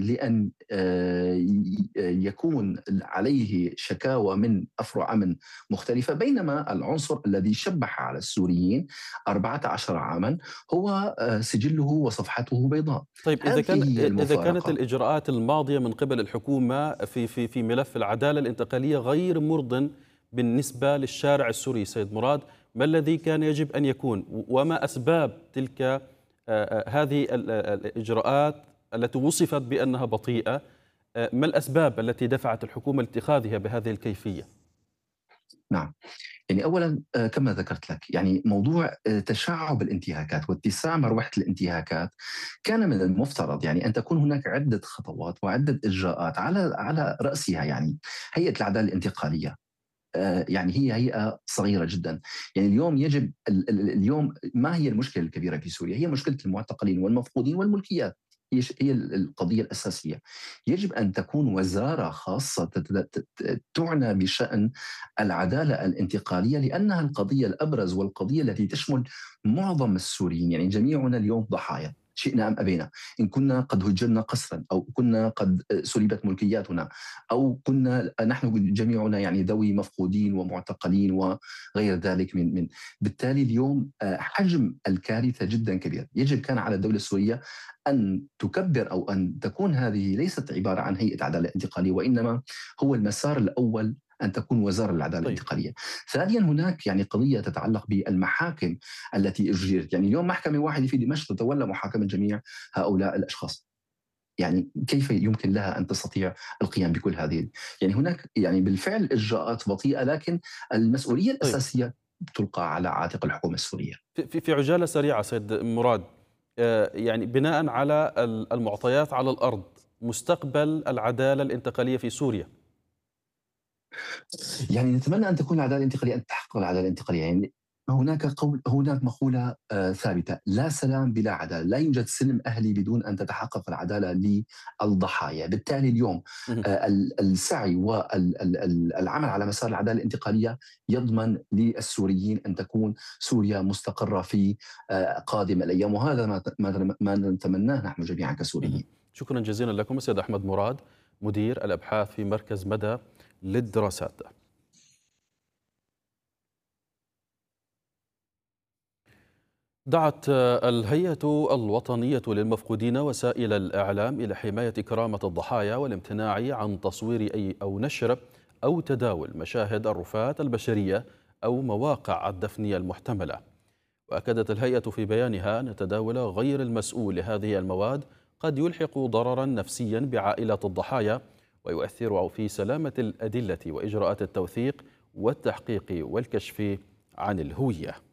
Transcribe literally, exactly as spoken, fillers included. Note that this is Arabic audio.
لأن آه، ي- يكون عليه شكاوى من أفرع أمن مختلفة، بينما العنصر الذي شبح على السوريين أربعة عشر عاما هو آه، سجله وصفحته بيضاء. طيب إذا هذه كان هي إذا كانت المفارقة. الإجراءات الماضية من قبل الحكومة في في في ملف العدالة الانتقالية غير مرضٍ بالنسبة للشارع السوري سيد مراد، ما الذي كان يجب أن يكون وما أسباب تلك آه، آه، هذه ال- ال- الإجراءات التي وصفت بأنها بطيئة؟ آه، ما الأسباب التي دفعت الحكومة لاتخاذها بهذه الكيفية؟ نعم، يعني أولا آه، كما ذكرت لك، يعني موضوع آه، تشعب الانتهاكات واتساع مروحة الانتهاكات كان من المفترض يعني أن تكون هناك عدة خطوات وعدة إجراءات على على رأسها يعني هيئة العدالة الانتقالية. آه، يعني هي هيئة صغيرة جدا. يعني اليوم يجب ال- ال- اليوم ما هي المشكلة الكبيرة في سوريا؟ هي مشكلة المعتقلين والمفقودين والملكيات. هي ش- هي ال- القضية الأساسية. يجب أن تكون وزارة خاصة تت- تت- تعنى بشأن العدالة الانتقالية، لأنها القضية الأبرز والقضية التي تشمل معظم السوريين. يعني جميعنا اليوم ضحايا، شئنا أم أبينا. إن كنا قد هجرنا قسرا، أو كنا قد سلبت ملكياتنا، أو كنا نحن جميعنا يعني ذوي مفقودين ومعتقلين وغير ذلك من من بالتالي اليوم آه، حجم الكارثة جدا كبير. يجب كان على الدولة السورية أن تكبر، أو أن تكون هذه ليست عبارة عن هيئة عدالة انتقالية، وإنما هو المسار الأول أن تكون وزارة العدالة طيب. الانتقالية. ثانيا، هناك يعني قضية تتعلق بالمحاكم التي أجريت. يعني اليوم محكمة واحدة في دمشق تتولى محاكمة جميع هؤلاء الأشخاص. يعني كيف يمكن لها أن تستطيع القيام بكل هذه؟ يعني هناك يعني بالفعل إجراءات بطيئة، لكن المسؤولية طيب الأساسية تلقى على عاتق الحكومة السورية. في في في عجالة سريعة سيد مراد، آه، يعني بناء على ال- المعطيات على الأرض، مستقبل العدالة الانتقالية في سوريا. يعني نتمنى أن تكون العدالة الانتقالية، أن تحقق العدالة الانتقالية. يعني هناك قول هناك مقولة آه ثابتة: لا سلام بلا عدالة. لا يوجد سلم أهلي بدون أن تتحقق العدالة للضحايا. بالتالي اليوم مهم. آه ال- السعي والعمل على مسار العدالة الانتقالية يضمن للسوريين أن تكون سوريا مستقرة في آه قادم الأيام، وهذا ما ما ما نتمناه نحن جميعا مهم. كسوريين. شكرا جزيلا لكم السيد أحمد مراد، مدير الأبحاث في مركز مدى للدراسات. دعت الهيئة الوطنية للمفقودين وسائل الإعلام إلى حماية كرامة الضحايا والامتناع عن تصوير أي أو نشر أو تداول مشاهد الرفاة البشرية أو مواقع الدفن المحتملة. وأكدت الهيئة في بيانها أن التداول غير المسؤول لهذه المواد قد يلحق ضررا نفسيا بعائلات الضحايا ويؤثر في سلامة الأدلة وإجراءات التوثيق والتحقيق والكشف عن الهوية.